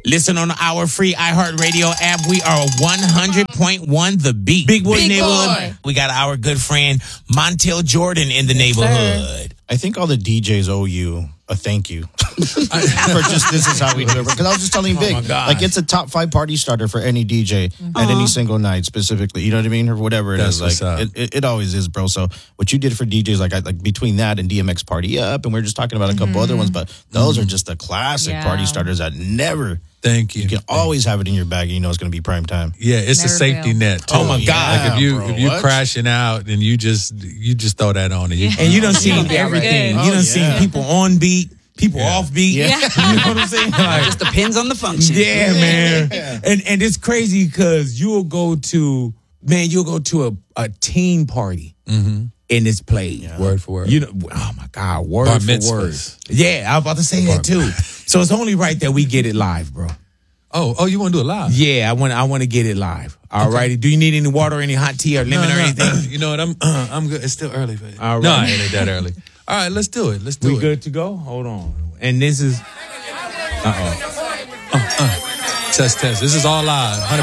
Listen on our free iHeartRadio app. We are 100.1 The Beat. Big Boy Neighborhood. We got our good friend Montel Jordan in the neighborhood. I think all the DJs owe you a thank you for just this is how we do it. Because I was just telling Big, like it's a top 5 party starter for any DJ at any single night specifically. You know what I mean, or whatever it is. Like it always is, bro. So what you did for DJs, like between that and DMX Party Up, and we're just talking about a couple other ones, but those are just the classic party starters that never. Thank you. You can always have it in your bag, and you know it's going to be prime time. Yeah, it's a safety net. Too. Oh my God! Like if you crashing out, and you just throw that on, and you done seen everything. You done seen people on beat. People off beat. Yeah. You know what I'm saying? Like, it just depends on the function. Yeah, man. And it's crazy because you'll go to a teen party and it's played. Word for word. You know, oh my God, word Bar for mitzvahs. word. Yeah, I was about to say that too. So it's only right that we get it live, bro. Oh, you want to do it live? Yeah, I want to get it live. All righty. Do you need any water, or any hot tea, or lemon, or anything? You know what? I'm good. It's still early. Baby. All right. No, it ain't that early. All right, let's do it. We good to go? Hold on. And this is... Test. This is all live.